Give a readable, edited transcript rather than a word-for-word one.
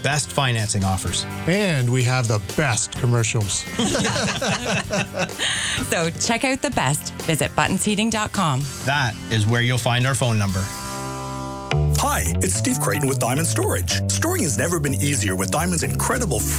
best financing offers. And we have the best commercials. So check out the best. Visit buttonsheating.com. That is where you'll find our phone number. Hi, it's Steve Creighton with Diamond Storage. Storing has never been easier with Diamond's incredible